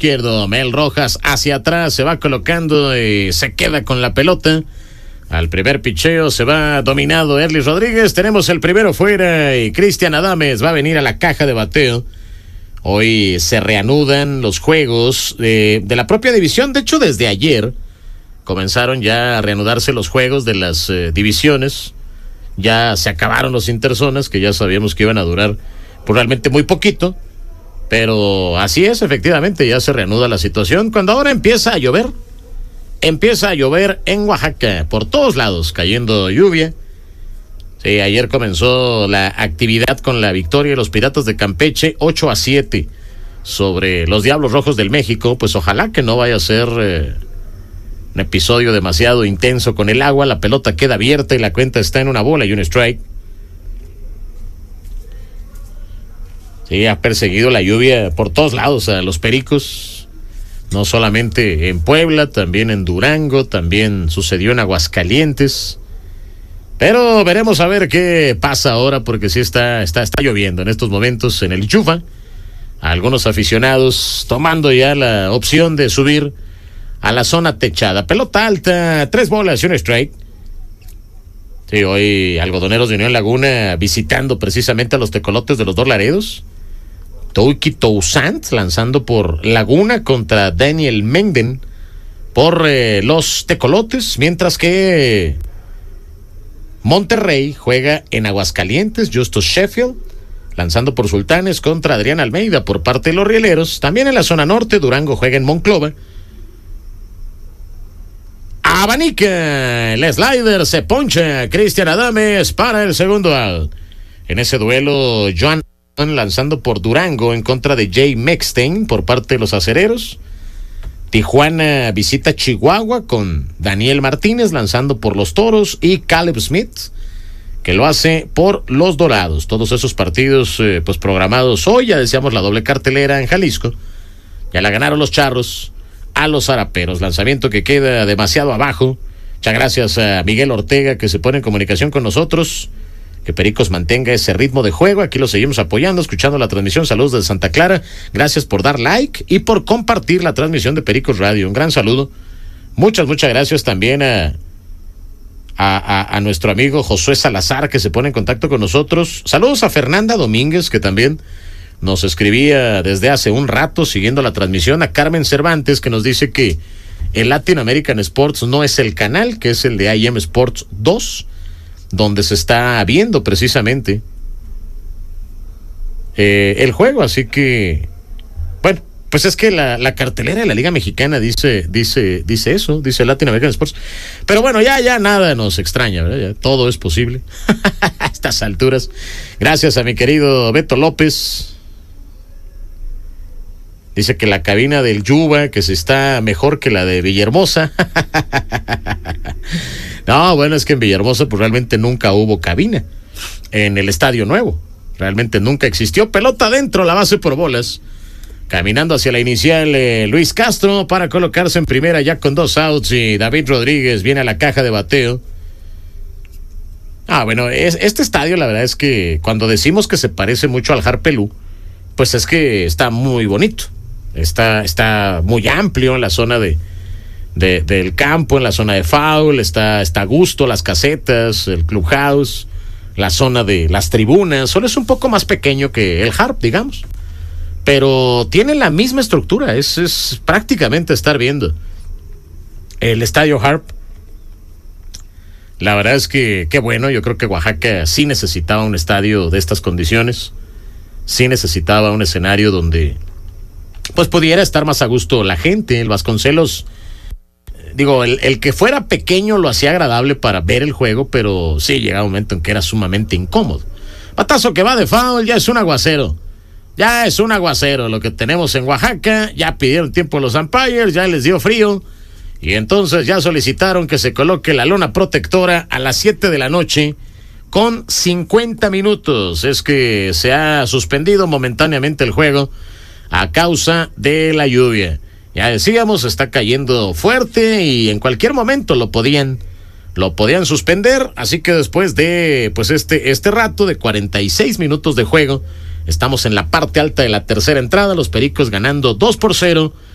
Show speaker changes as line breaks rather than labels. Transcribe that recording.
izquierdo. Mel Rojas hacia atrás, se va colocando y se queda con la pelota. Al primer picheo se va dominado Erlis Rodríguez. Tenemos el primero fuera y Cristian Adames va a venir a la caja de bateo. Hoy se reanudan los juegos de la propia división. De hecho, desde ayer comenzaron ya a reanudarse los juegos de las divisiones. Ya se acabaron los interzonas, que ya sabíamos que iban a durar realmente muy poquito. Pero así es, efectivamente, ya se reanuda la situación. Cuando ahora empieza a llover en Oaxaca, por todos lados, cayendo lluvia. Sí, ayer comenzó la actividad con la victoria de los Piratas de Campeche, 8-7 sobre los Diablos Rojos del México. Pues ojalá que no vaya a ser un episodio demasiado intenso con el agua. La pelota queda abierta y la cuenta está en 1 bola y 1 strike. Sí, ha perseguido la lluvia por todos lados a los Pericos. No solamente en Puebla, también en Durango, también sucedió en Aguascalientes. Pero veremos a ver qué pasa ahora, porque sí está lloviendo en estos momentos en el Chufa. Algunos aficionados tomando ya la opción de subir a la zona techada. Pelota alta, 3 bolas y 1 strike. Sí, hoy Algodoneros de Unión Laguna visitando precisamente a los Tecolotes de los Dos Laredos. Touki Toussaint lanzando por Laguna contra Daniel Mengden por los Tecolotes, mientras que Monterrey juega en Aguascalientes. Justus Sheffield lanzando por Sultanes contra Adrián Almeida por parte de los Rieleros. También en la zona norte, Durango juega en Monclova. Abanica el slider, se poncha Cristian Adames para el segundo out. En ese duelo, Joan lanzando por Durango en contra de Jay Mexstein por parte de los Acereros. Tijuana visita Chihuahua con Daniel Martínez lanzando por los Toros y Caleb Smith, que lo hace por los Dorados. Todos esos partidos pues programados hoy. Ya decíamos la doble cartelera en Jalisco. Ya la ganaron los Charros a los Araperos. Lanzamiento que queda demasiado abajo. Muchas gracias a Miguel Ortega, que se pone en comunicación con nosotros. Que Pericos mantenga ese ritmo de juego. Aquí lo seguimos apoyando, escuchando la transmisión. Saludos desde Santa Clara. Gracias por dar like y por compartir la transmisión de Pericos Radio. Un gran saludo. Muchas gracias también a nuestro amigo Josué Salazar, que se pone en contacto con nosotros. Saludos a Fernanda Domínguez, que también nos escribía desde hace un rato siguiendo la transmisión. A Carmen Cervantes, que nos dice que el Latin American Sports no es el canal, que es el de IM Sports 2, donde se está viendo precisamente el juego. Así que, bueno, pues es que la cartelera de la Liga Mexicana dice eso, dice Latin American Sports. Pero bueno, ya nada nos extraña, ¿verdad? Ya todo es posible a estas alturas. Gracias a mi querido Beto López. Dice que la cabina del Yuba, que se está mejor que la de Villahermosa. No, bueno, es que en Villahermosa pues realmente nunca hubo cabina en el Estadio Nuevo. Realmente nunca existió. Pelota adentro, la base por bolas. Caminando hacia la inicial, Luis Castro para colocarse en primera ya con 2 outs, y David Rodríguez viene a la caja de bateo. Bueno, este estadio, la verdad es que cuando decimos que se parece mucho al Harpelú, pues es que está muy bonito. Está muy amplio en la zona del campo, en la zona de foul. Está a gusto las casetas, el clubhouse, la zona de las tribunas. Solo es un poco más pequeño que el Harp, digamos, pero tiene la misma estructura. Es prácticamente estar viendo el estadio Harp. La verdad es que qué bueno. Yo creo que Oaxaca sí necesitaba un estadio de estas condiciones. Sí necesitaba un escenario donde pues pudiera estar más a gusto la gente. El Vasconcelos, digo, el que fuera pequeño lo hacía agradable para ver el juego, pero sí llegaba un momento en que era sumamente incómodo. Batazo que va de foul, ya es un aguacero lo que tenemos en Oaxaca. Ya pidieron tiempo los umpires, ya les dio frío, y entonces ya solicitaron que se coloque la lona protectora a las 7 de la noche con 50 minutos. Es que se ha suspendido momentáneamente el juego a causa de la lluvia. Ya decíamos, está cayendo fuerte y en cualquier momento lo podían suspender. Así que después de pues este rato de 46 minutos de juego, estamos en la parte alta de la tercera entrada, los Pericos ganando 2-0